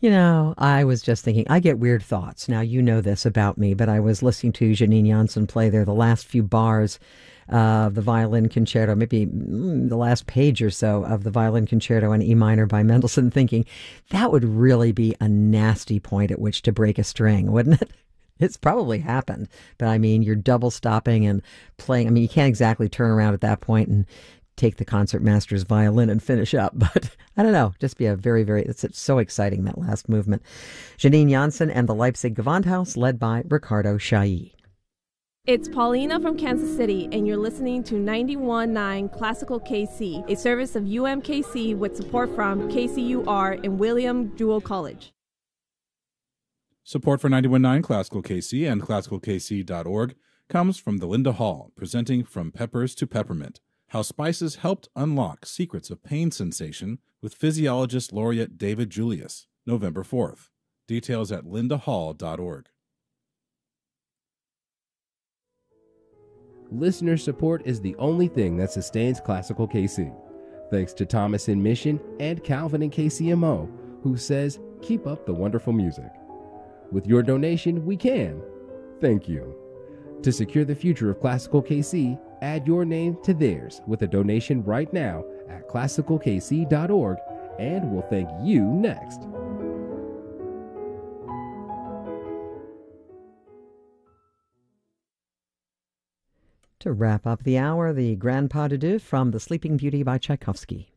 I was just thinking, I get weird thoughts. Now, you know this about me, but I was listening to Janine Janssen play there the last few bars of the violin concerto, maybe the last page or so of the violin concerto in E minor by Mendelssohn, thinking that would really be a nasty point at which to break a string, wouldn't it? It's probably happened, but I mean, you're double stopping and playing. I mean, you can't exactly turn around at that point and take the concertmaster's violin and finish up. But I don't know, just be a very, very, it's so exciting, that last movement. Janine Janssen and the Leipzig Gewandhaus, led by Ricardo Chailly. It's Paulina from Kansas City, and you're listening to 91.9 Classical KC, a service of UMKC with support from KCUR and William Jewell College. Support for 91.9 Classical KC and classicalkc.org comes from the Linda Hall, presenting From Peppers to Peppermint, How Spices Helped Unlock Secrets of Pain Sensation with physiologist laureate David Julius, November 4th. Details at lindahall.org. Listener support is the only thing that sustains Classical KC. Thanks to Thomas in Mission and Calvin in KCMO, who says, keep up the wonderful music. With your donation, we can. Thank you. To secure the future of Classical KC, add your name to theirs with a donation right now at classicalkc.org, and we'll thank you next. To wrap up the hour, the Grand Pas de Deux from The Sleeping Beauty by Tchaikovsky.